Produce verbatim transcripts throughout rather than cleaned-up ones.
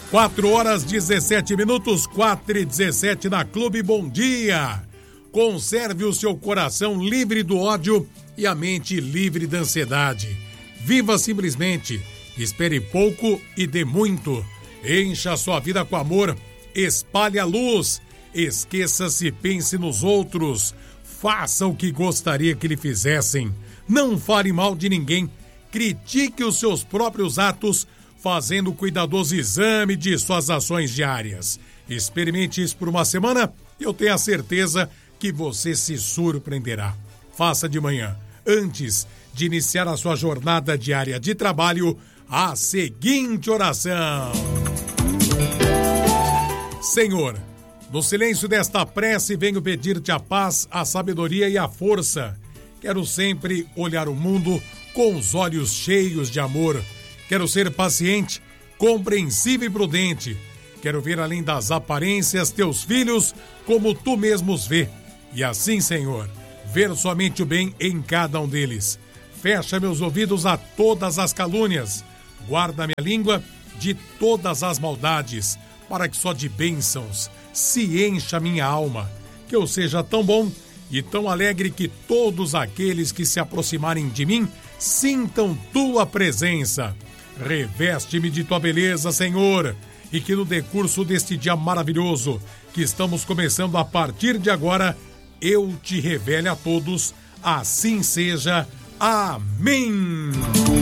quatro horas dezessete minutos, quatro e dezessete na Clube. Bom dia! Conserve o seu coração livre do ódio e a mente livre da ansiedade. Viva simplesmente, espere pouco e dê muito. Encha a sua vida com amor, espalhe a luz, esqueça-se e pense nos outros. Faça o que gostaria que lhe fizessem. Não fale mal de ninguém. Critique os seus próprios atos, fazendo cuidadoso exame de suas ações diárias. Experimente isso por uma semana e eu tenho a certeza que você se surpreenderá. Faça de manhã, antes de iniciar a sua jornada diária de trabalho, a seguinte oração. Senhor, no silêncio desta prece venho pedir-te a paz, a sabedoria e a força. Quero sempre olhar o mundo com os olhos cheios de amor. Quero ser paciente, compreensivo e prudente. Quero ver além das aparências teus filhos como tu mesmo os vê. E assim, Senhor, ver somente o bem em cada um deles. Fecha meus ouvidos a todas as calúnias. Guarda minha língua de todas as maldades, para que só de bênçãos se encha minha alma. Que eu seja tão bom e tão alegre que todos aqueles que se aproximarem de mim sintam tua presença. Reveste-me de tua beleza, Senhor, e que no decurso deste dia maravilhoso que estamos começando a partir de agora, eu te revele a todos. Assim seja. Amém.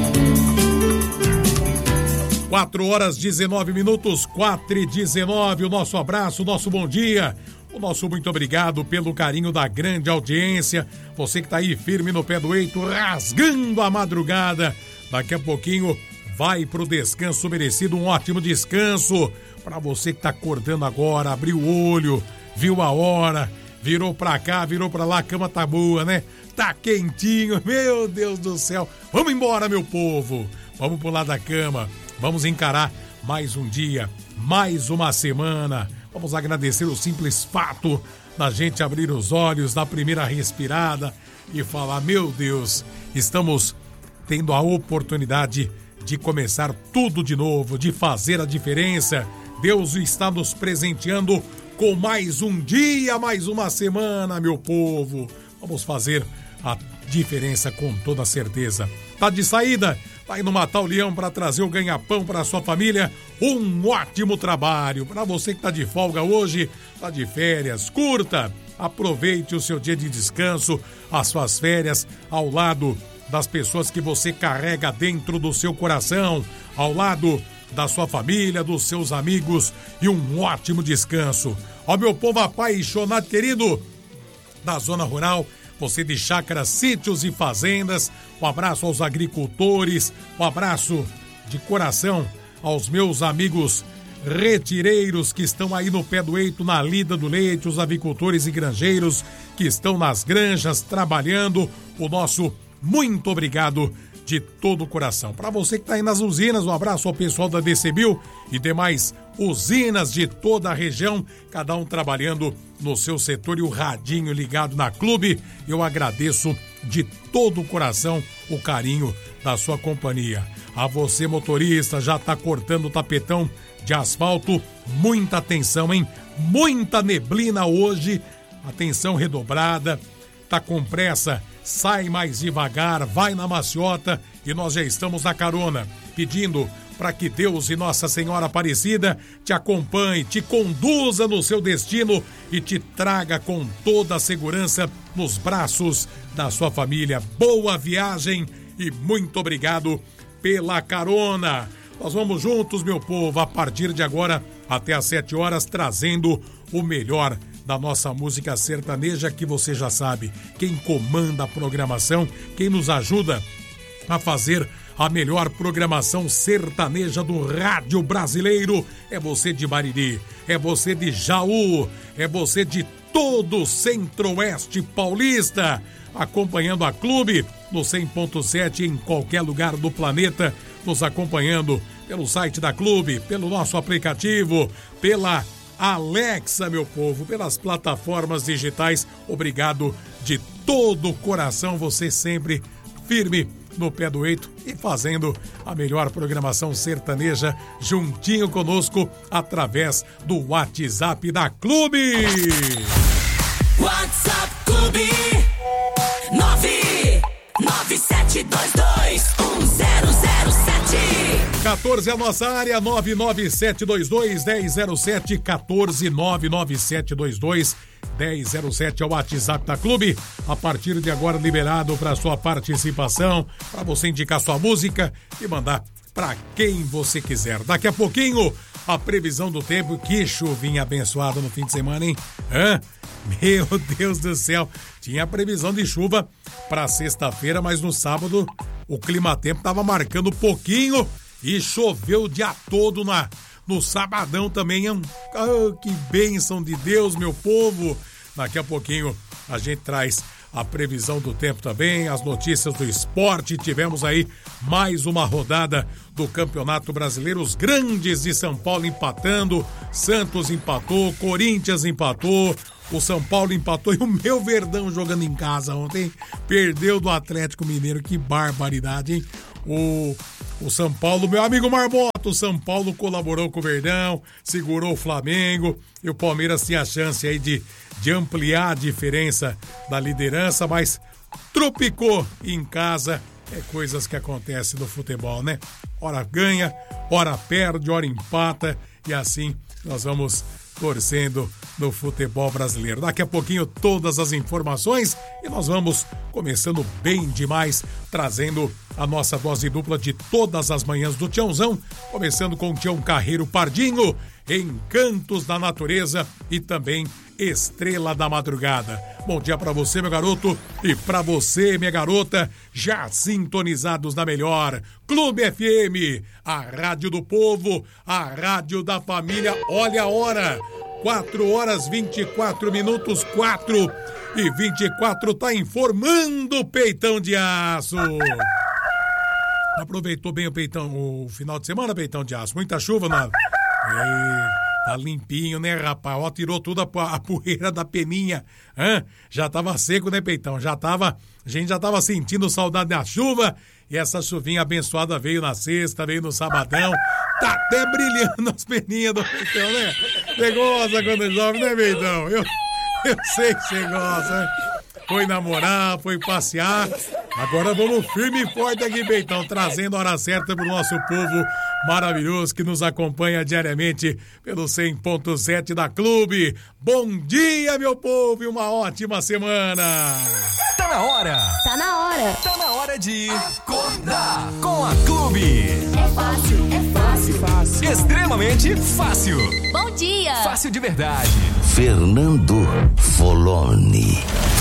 quatro horas dezenove minutos, quatro e dezenove. O nosso abraço, o nosso bom dia. O nosso muito obrigado pelo carinho da grande audiência. Você que está aí firme no pé do eito, rasgando a madrugada. Daqui a pouquinho vai pro descanso merecido, um ótimo descanso. Para você que está acordando agora, abriu o olho, viu a hora, virou pra cá, virou pra lá, a cama tá boa, né? Tá quentinho, meu Deus do céu. Vamos embora, meu povo. Vamos pular da cama. Vamos encarar mais um dia, mais uma semana. Vamos agradecer o simples fato da gente abrir os olhos na primeira respirada e falar, meu Deus, estamos tendo a oportunidade de começar tudo de novo, de fazer a diferença. Deus está nos presenteando com mais um dia, mais uma semana, meu povo. Vamos fazer a diferença com toda certeza. Tá de saída? Vai no Matar o Leão para trazer o ganha-pão para sua família. Um ótimo trabalho. Para você que tá de folga hoje, tá de férias, curta. Aproveite o seu dia de descanso, as suas férias, ao lado das pessoas que você carrega dentro do seu coração, ao lado da sua família, dos seus amigos, e um ótimo descanso. Ó, meu povo apaixonado, querido, da zona rural, você de chácaras, sítios e fazendas, um abraço aos agricultores, um abraço de coração aos meus amigos retireiros que estão aí no pé do eito, na lida do leite, os avicultores e granjeiros que estão nas granjas trabalhando. O nosso muito obrigado de todo o coração. Para você que está aí nas usinas, um abraço ao pessoal da Decebil e demais usinas de toda a região, cada um trabalhando no seu setor e o radinho ligado na Clube. Eu agradeço de todo o coração o carinho da sua companhia. A você, motorista, já está cortando o tapetão de asfalto, muita atenção, hein? Muita neblina hoje, atenção redobrada, tá com pressa, sai mais devagar, vai na maciota e nós já estamos na carona, pedindo para que Deus e Nossa Senhora Aparecida te acompanhe, te conduza no seu destino e te traga com toda a segurança nos braços da sua família. Boa viagem e muito obrigado pela carona. Nós vamos juntos, meu povo, a partir de agora até às sete horas, trazendo o melhor da nossa música sertaneja, que você já sabe. Quem comanda a programação, quem nos ajuda a fazer a melhor programação sertaneja do rádio brasileiro, é você de Bariri, é você de Jaú, é você de todo o Centro-Oeste paulista, acompanhando a Clube no cem ponto sete em qualquer lugar do planeta, nos acompanhando pelo site da Clube, pelo nosso aplicativo, pela Alexa, meu povo, pelas plataformas digitais. Obrigado de todo o coração, você sempre firme no pé do eito e fazendo a melhor programação sertaneja juntinho conosco através do WhatsApp da Clube. WhatsApp Clube nove nove sete dois dois um zero zero sete. quatorze é a nossa área, nove nove sete dois dois um zero zero sete, quatorze nove nove sete dois dois um zero zero sete é o WhatsApp da Clube. A partir de agora liberado para sua participação, para você indicar sua música e mandar para quem você quiser. Daqui a pouquinho, a previsão do tempo. Que chuvinha abençoada no fim de semana, hein? Hã? Meu Deus do céu. Tinha previsão de chuva para sexta-feira, mas no sábado o clima-tempo tava marcando pouquinho e choveu o dia todo na, no sabadão também. Hein? Oh, que bênção de Deus, meu povo. Daqui a pouquinho a gente traz a previsão do tempo também, as notícias do esporte. Tivemos aí mais uma rodada do Campeonato Brasileiro, os grandes de São Paulo empatando, Santos empatou, Corinthians empatou, o São Paulo empatou e o meu Verdão jogando em casa ontem perdeu do Atlético Mineiro. Que barbaridade, hein? O, o São Paulo, meu amigo Marmota, o São Paulo colaborou com o Verdão, segurou o Flamengo e o Palmeiras tinha a chance aí de, de ampliar a diferença da liderança, mas tropicou em casa. É coisas que acontecem no futebol, né? Ora ganha, ora perde, ora empata e assim nós vamos torcendo no futebol brasileiro. Daqui a pouquinho todas as informações e nós vamos começando bem demais, trazendo a nossa dose dupla de todas as manhãs do Tiãozão, começando com o Tião Carreiro Pardinho, Encantos da Natureza e também Estrela da Madrugada. Bom dia pra você, meu garoto, e pra você, minha garota, já sintonizados na melhor Clube F M, a rádio do povo, a rádio da família. Olha a hora, quatro horas vinte e quatro minutos, quatro e vinte e quatro, tá informando Peitão de Aço. Aproveitou bem o Peitão, o final de semana, Peitão de Aço? Muita chuva, não? Ei, tá limpinho, né, rapaz? Ó, tirou toda a, a poeira da peninha. Hã? Já tava seco, né, Peitão? Já tava, a gente já tava sentindo saudade da chuva. E essa chuvinha abençoada veio na sexta, veio no sabadão. Tá até brilhando as peninhas do Peitão, né? Você gosta quando é jovem, né, Peitão? Eu, eu sei que você gosta, né? Foi namorar, foi passear. Agora vamos firme e forte aqui, Peitão, trazendo a hora certa pro nosso povo maravilhoso que nos acompanha diariamente pelo cem ponto sete da Clube. Bom dia, meu povo, e uma ótima semana. Tá na hora. Tá na hora. Tá na hora de acordar com a Clube. É fácil, é fácil, fácil. Extremamente fácil. Bom dia. Fácil de verdade. Fernando Foloni.